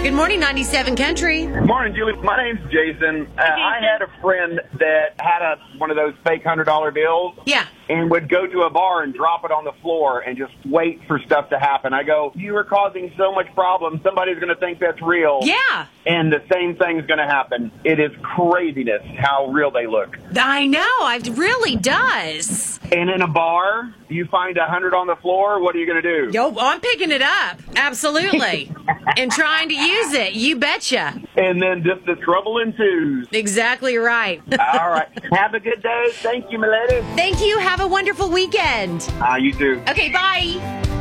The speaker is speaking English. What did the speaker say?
Good morning, 97 Country. Morning, Julie. My name's Jason. I had a friend that had one of those fake $100 bills. Yeah. And would go to a bar and drop it on the floor and just wait for stuff to happen. I go, you are causing so much problem. Somebody's going to think that's real. Yeah. And the same thing's going to happen. It is craziness how real they look. I know. It really does. And in a bar, you find 100 on the floor, what are you going to do? Yo, I'm picking it up. Absolutely. And trying to use it. You betcha. And then just the trouble ensues. Exactly right. All right. Have a good day. Thank you, my lady. Thank you. Have a wonderful weekend. You too. Okay, bye.